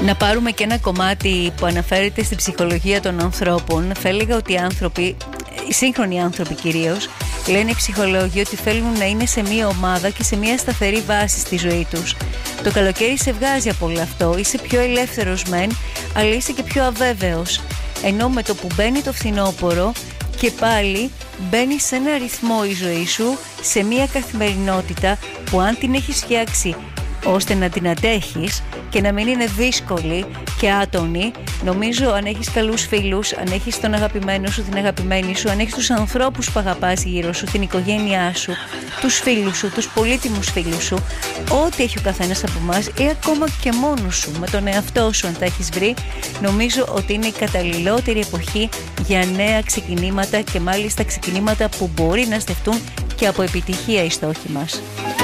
Να πάρουμε και ένα κομμάτι που αναφέρεται στην ψυχολογία των ανθρώπων. Θα έλεγα ότι οι άνθρωποι, οι σύγχρονοι άνθρωποι κυρίως, λένε οι ψυχολόγοι ότι θέλουν να είναι σε μία ομάδα και σε μία σταθερή βάση στη ζωή τους. Το καλοκαίρι σε βγάζει από όλο αυτό, είσαι πιο ελεύθερος μεν, αλλά είσαι και πιο αβέβαιος. Ενώ με το που μπαίνει το φθινόπωρο και πάλι μπαίνει σε ένα ρυθμό η ζωή σου, σε μία καθημερινότητα που αν την έχεις φτιάξει ώστε να την αντέχεις και να μην είναι δύσκολη και άτονη, νομίζω αν έχεις καλούς φίλους, αν έχεις τον αγαπημένο σου, την αγαπημένη σου, αν έχεις τους ανθρώπους που αγαπάς γύρω σου, την οικογένειά σου, τους φίλους σου, τους πολύτιμους φίλους σου, ό,τι έχει ο καθένας από εμάς ή ακόμα και μόνος σου, με τον εαυτό σου αν τα έχεις βρει, νομίζω ότι είναι η καταλληλότερη εποχή για νέα ξεκινήματα και μάλιστα ξεκινήματα που μπορεί να στεφτούν και από επιτυχία οι στόχοι μας.